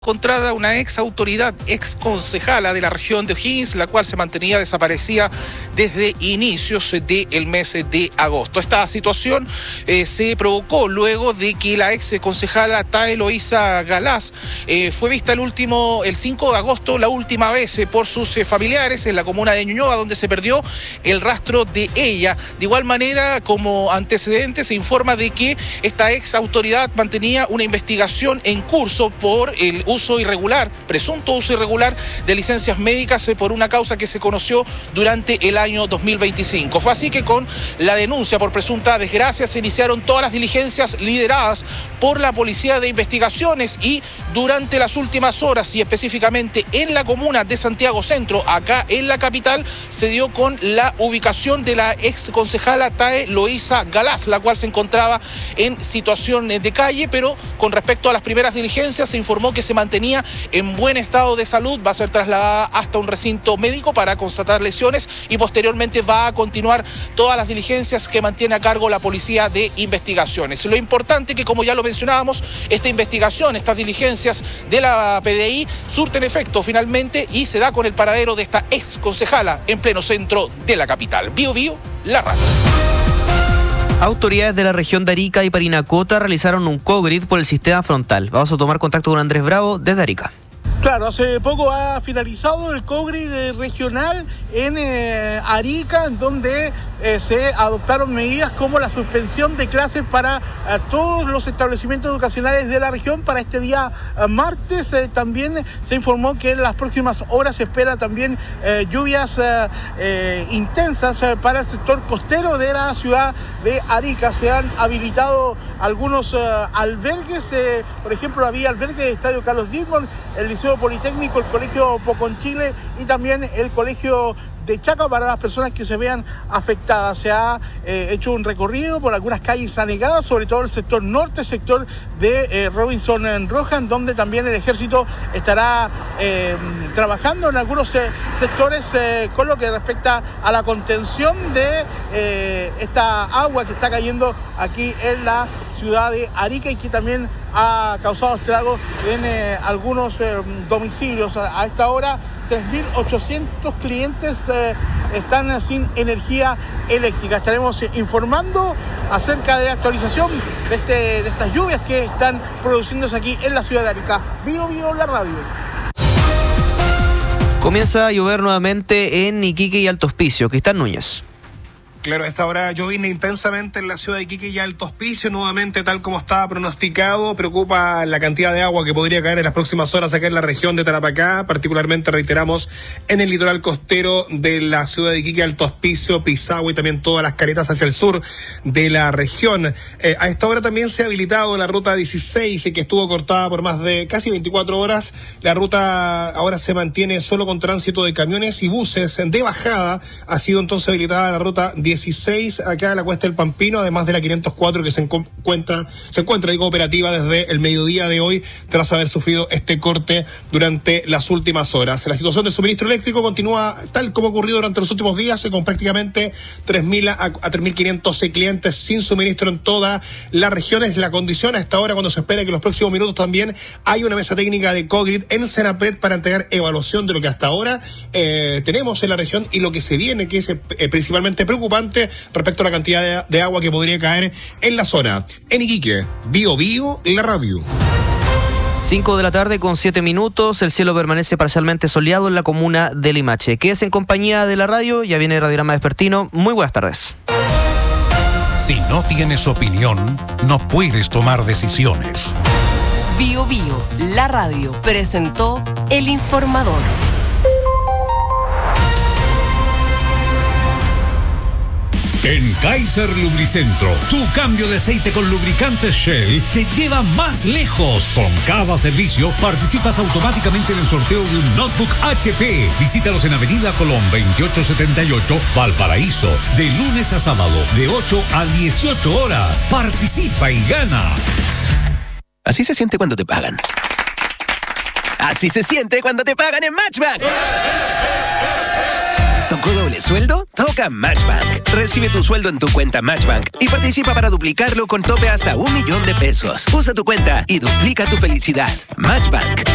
Encontrada una ex autoridad, ex concejala de la región de O'Higgins, la cual se mantenía desaparecida desde inicios del mes de agosto. Esta situación se provocó luego de que la ex concejala Tae Loíza Galás fue vista el 5 de agosto, la última vez por sus familiares en la comuna de Ñuñoa, donde se perdió el rastro de ella. De igual manera, como antecedente, se informa de que esta ex autoridad mantenía una investigación en curso por el presunto uso irregular de licencias médicas por una causa que se conoció durante el año 2025. Fue así que con la denuncia por presunta desgracia se iniciaron todas las diligencias lideradas por la Policía de Investigaciones y durante las últimas horas y específicamente en la comuna de Santiago Centro, acá en la capital, se dio con la ubicación de la ex concejala Tae Loíza Galás, la cual se encontraba en situación de calle, pero con respecto a las primeras diligencias se informó que se mantenía en buen estado de salud, va a ser trasladada hasta un recinto médico para constatar lesiones y posteriormente va a continuar todas las diligencias que mantiene a cargo la Policía de Investigaciones. Lo importante que, como ya lo mencionábamos, esta investigación, estas diligencias de la PDI surten efecto finalmente y se da con el paradero de esta ex concejala en pleno centro de la capital. Bio Bio, la radio. Autoridades de la región de Arica y Parinacota realizaron un co-grid por el sistema frontal. Vamos a tomar contacto con Andrés Bravo desde Arica. Claro, hace poco ha finalizado el co-grid regional en Arica, donde se adoptaron medidas como la suspensión de clases para todos los establecimientos educacionales de la región para este día martes. También se informó que en las próximas horas se espera también lluvias intensas para el sector costero de la ciudad de Arica. Se han habilitado algunos albergues, por ejemplo, había albergue del Estadio Carlos Dittborn, el Liceo Politécnico, el Colegio Poconchile y también el Colegio de Chaca para las personas que se vean afectadas. Se ha hecho un recorrido por algunas calles anegadas, sobre todo el sector norte, sector de Robinson Rojan, donde también el ejército estará trabajando en algunos sectores con lo que respecta a la contención de esta agua que está cayendo aquí en la ciudad de Arica y que también ha causado estragos en algunos domicilios. A esta hora 3.800 clientes están sin energía eléctrica. Estaremos informando acerca de la actualización de estas lluvias que están produciéndose aquí en la ciudad de Arica. Bio Bio, la radio. Comienza a llover nuevamente en Iquique y Alto Hospicio. Cristian Núñez. Claro, a esta hora llovina intensamente en la ciudad de Iquique y Alto Hospicio, nuevamente tal como estaba pronosticado. Preocupa la cantidad de agua que podría caer en las próximas horas acá en la región de Tarapacá, particularmente, reiteramos, en el litoral costero de la ciudad de Iquique, Alto Hospicio, Pisagua y también todas las caretas hacia el sur de la región. A esta hora también se ha habilitado la ruta 16, que estuvo cortada por más de casi 24 horas. La ruta ahora se mantiene solo con tránsito de camiones y buses de bajada. Ha sido entonces habilitada la ruta 16 acá en la Cuesta del Pampino, además de la 504 que se encuentra operativa desde el mediodía de hoy tras haber sufrido este corte durante las últimas horas. La situación de suministro eléctrico continúa tal como ha ocurrido durante los últimos días, con prácticamente 3.000 a 3.500 clientes sin suministro en toda la región. Es la condición a esta hora cuando se espera que en los próximos minutos también hay una mesa técnica de COGRID en Senapred para entregar evaluación de lo que hasta ahora tenemos en la región y lo que se viene, que es principalmente preocupante respecto a la cantidad de agua que podría caer en la zona. En Iquique, Bio Bio, la radio. 5 de la tarde con 7 minutos, el cielo permanece parcialmente soleado en la comuna de Limache. Quédese en compañía de la radio, ya viene Radiograma Vespertino. Muy buenas tardes. Si no tienes opinión, no puedes tomar decisiones. Bio Bio, la radio, presentó El Informador. En Kaiser Lubricentro, tu cambio de aceite con lubricantes Shell te lleva más lejos. Con cada servicio participas automáticamente en el sorteo de un notebook HP. Visítalos en Avenida Colón 2878, Valparaíso, de lunes a sábado, de 8 a 18 horas. Participa y gana. Así se siente cuando te pagan. Así se siente cuando te pagan en Matchbank. ¿Tocó doble sueldo? Toca Matchbank. Recibe tu sueldo en tu cuenta Matchbank y participa para duplicarlo con tope hasta $1.000.000. Usa tu cuenta y duplica tu felicidad. Matchbank.